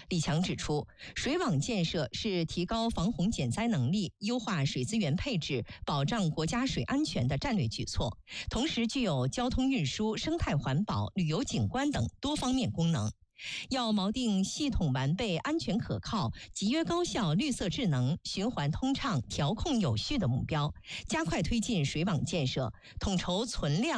李强指出，水网建设是提高防洪减灾能力、优化水资源配置、保障国家水安全的战略举措，同时具有交通运输、生态环保、旅游景观等多方面功能。要锚定系统完备、安全可靠、集约高效、绿色智能、循环通畅、调控有序的目标，加快推进水网建设，统筹存量